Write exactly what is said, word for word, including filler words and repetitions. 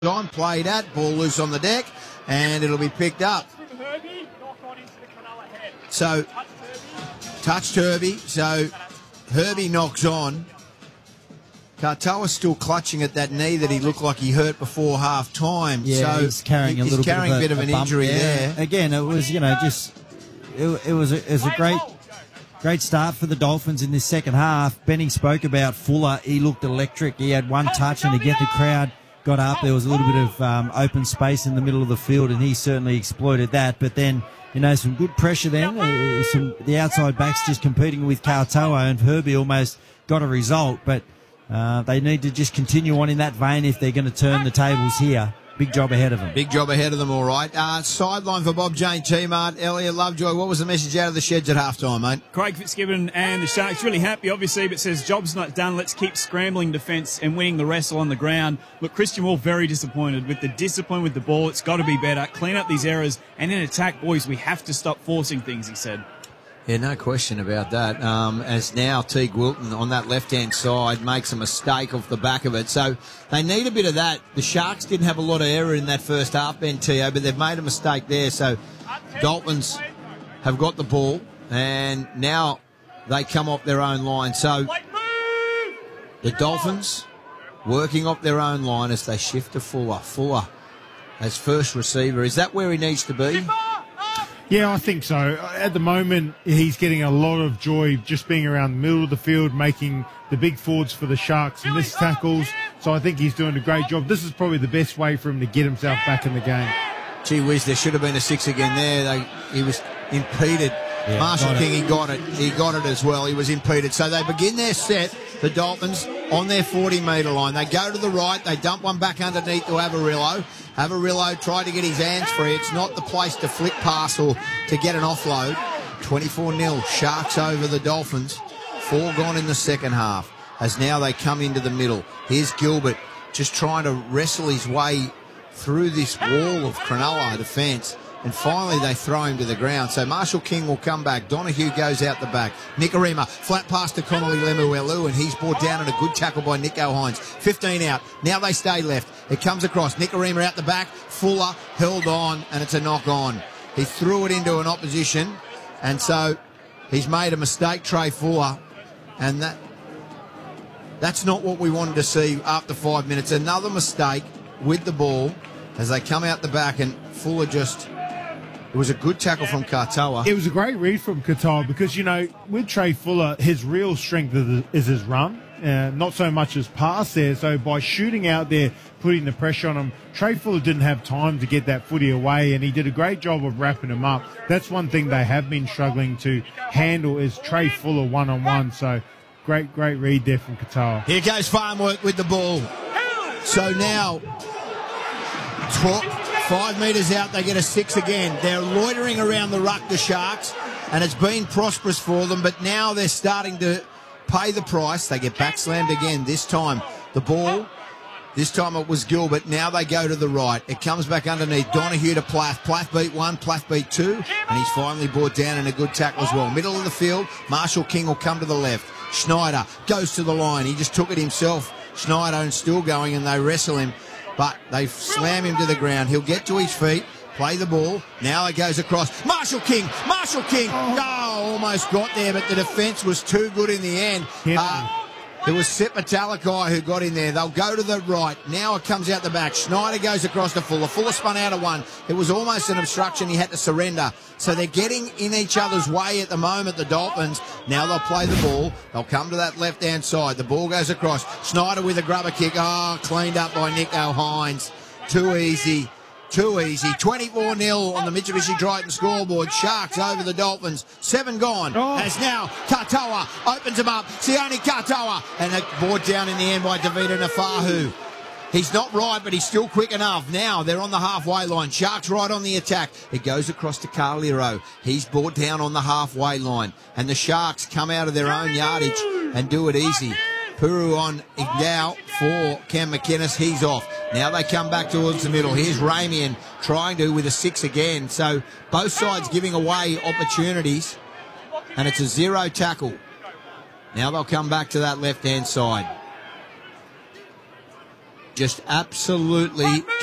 on, played at, ball loose on the deck, and it'll be picked up. So, touched Herbie, so Herbie knocks on. Katoa's still clutching at that knee that he looked like he hurt before half time. Yeah, so he's carrying a he's little carrying bit of, a, bit of a an bump injury there. there. Again, it was, you know, just it, it was a, it was a great great start for the Dolphins in this second half. Benny spoke about Fuller. He looked electric. He had one touch, and again the crowd got up. There was a little bit of um, open space in the middle of the field, and he certainly exploited that. But then, you know, some good pressure then. Uh, some the outside backs just competing with Katoa, and Herbie almost got a result. But uh, they need to just continue on in that vein if they're going to turn the tables here. Big job ahead of them. Big job ahead of them, all right. Uh, sideline for Bob Jane T-Mart. Elliot Lovejoy, what was the message out of the sheds at halftime, mate? Craig Fitzgibbon and the Sharks really happy, obviously, but says job's not done. Let's keep scrambling defence and winning the wrestle on the ground. Look, Christian Wall very disappointed with the discipline with the ball. It's got to be better. Clean up these errors. And in attack, boys, we have to stop forcing things, he said. Yeah, no question about that. Um, as now Teague Wilton on that left-hand side makes a mistake off the back of it. So they need a bit of that. The Sharks didn't have a lot of error in that first half, Ben Teo, but they've made a mistake there. So Dolphins have got the ball, and now they come off their own line. So the Dolphins working off their own line as they shift to Fuller. Fuller as first receiver. Is that where he needs to be? Yeah, I think so. At the moment, he's getting a lot of joy just being around the middle of the field, making the big forwards for the Sharks miss tackles. So I think he's doing a great job. This is probably the best way for him to get himself back in the game. Gee whiz, there should have been a six again there. They, he was impeded. Yeah, Marshall King, he got it. He got it as well. He was impeded. So they begin their set, the Dolphins, on their forty-metre line. They go to the right. They dump one back underneath to Avarillo. Avarillo tried to get his hands free. It's not the place to flick pass or to get an offload. twenty-four nil. Sharks over the Dolphins. Four gone in the second half as now they come into the middle. Here's Gilbert just trying to wrestle his way through this wall of Cronulla defence. And finally, they throw him to the ground. So Marshall King will come back. Donahue goes out the back. Nikorima, flat pass to Connolly Lemuelu, and he's brought down on a good tackle by Nico Hines. fifteen out. Now they stay left. It comes across. Nikorima out the back. Fuller held on, and it's a knock on. He threw it into an opposition, and so he's made a mistake, Trey Fuller, and that that's not what we wanted to see after five minutes. Another mistake with the ball as they come out the back, and Fuller just... It was a good tackle from Katoa. It was a great read from Katoa because, you know, with Trey Fuller, his real strength is, is his run, uh, not so much his pass there. So by shooting out there, putting the pressure on him, Trey Fuller didn't have time to get that footy away, and he did a great job of wrapping him up. That's one thing they have been struggling to handle is Trey Fuller one-on-one. So great, great read there from Katoa. Here goes Farnworth with the ball. So now... Tw- Five metres out, they get a six again. They're loitering around the ruck, the Sharks, and it's been prosperous for them, but now they're starting to pay the price. They get back slammed again. This time, the ball, this time it was Gilbert. Now they go to the right. It comes back underneath. Donahue to Plath. Plath beat one, Plath beat two, and he's finally brought down in a good tackle as well. Middle of the field, Marshall King will come to the left. Schneider goes to the line. He just took it himself. Schneider and still going, and they wrestle him. But they slam him to the ground. He'll get to his feet, play the ball. Now it goes across. Marshall King, Marshall King. Oh, almost got there, but the defence was too good in the end. Uh, it was Sep Matalakai who got in there. They'll go to the right. Now it comes out the back. Schneider goes across to Fuller. Fuller spun out of one. It was almost an obstruction. He had to surrender. So they're getting in each other's way at the moment, the Dolphins. Now they'll play the ball. They'll come to that left-hand side. The ball goes across. Schneider with a grubber kick. Oh, cleaned up by Nico Hines. Too easy. Too easy. twenty-four nil on the Mitsubishi Triton scoreboard. Sharks over the Dolphins. Seven gone. Oh. As now Katoa opens him up. Sione Katoa. And it brought down in the end by Davida Nafahu. He's not right, but he's still quick enough. Now they're on the halfway line. Sharks right on the attack. It goes across to Carlero. He's brought down on the halfway line. And the Sharks come out of their own yardage and do it easy. Puru on Igdao for Cam McInnes. He's off. Now they come back towards the middle. Here's Ramian trying to with a six again. So both sides giving away opportunities. And it's a zero tackle. Now they'll come back to that left-hand side. just absolutely